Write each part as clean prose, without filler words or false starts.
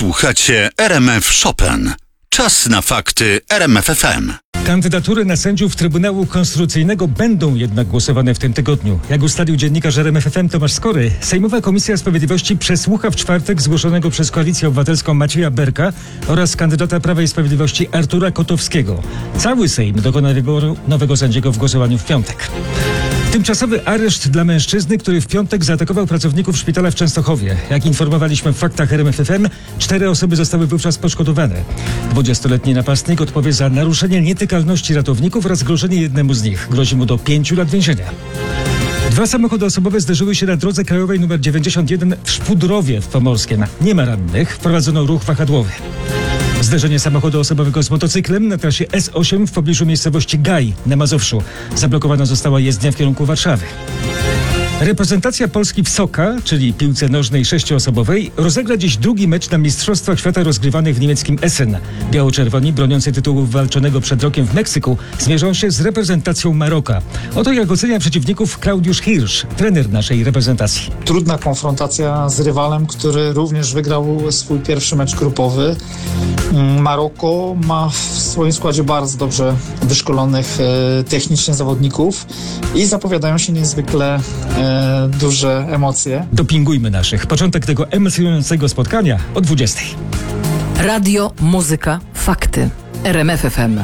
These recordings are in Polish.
Słuchacie RMF Chopin. Czas na fakty RMF FM. Kandydatury na sędziów Trybunału Konstytucyjnego będą jednak głosowane w tym tygodniu. Jak ustalił dziennikarz RMF FM Tomasz Skory, Sejmowa Komisja Sprawiedliwości przesłucha w czwartek zgłoszonego przez Koalicję Obywatelską Macieja Berka oraz kandydata Prawa i Sprawiedliwości Artura Kotowskiego. Cały Sejm dokona wyboru nowego sędziego w głosowaniu w piątek. Tymczasowy areszt dla mężczyzny, który w piątek zaatakował pracowników szpitala w Częstochowie. Jak informowaliśmy w faktach RMF FM, 4 osoby zostały wówczas poszkodowane. 20-letni napastnik odpowie za naruszenie nietykalności ratowników oraz grożenie jednemu z nich. Grozi mu do 5 lat więzienia. 2 samochody osobowe zderzyły się na drodze krajowej nr 91 w Szpudrowie w Pomorskiem. Nie ma rannych, wprowadzono ruch wahadłowy. Zderzenie samochodu osobowego z motocyklem na trasie S8 w pobliżu miejscowości Gaj na Mazowszu. Zablokowana została jezdnia w kierunku Warszawy. Reprezentacja Polski w Soka, czyli piłce nożnej 6-osobowej, rozegra dziś drugi mecz na Mistrzostwach Świata rozgrywanych w niemieckim Essen. Biało-czerwoni, broniący tytułu walczonego przed rokiem w Meksyku, zmierzą się z reprezentacją Maroka. Oto jak ocenia przeciwników Klaudiusz Hirsch, trener naszej reprezentacji. Trudna konfrontacja z rywalem, który również wygrał swój pierwszy mecz grupowy. Maroko ma w swoim składzie bardzo dobrze wyszkolonych technicznie zawodników i zapowiadają się niezwykle duże emocje. Dopingujmy naszych. Początek tego emocjonującego spotkania o 20:00. Radio, muzyka, fakty. RMF FM.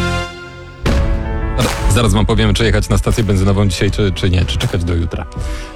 Zaraz wam powiem, czy jechać na stację benzynową dzisiaj, czy nie, czy czekać do jutra.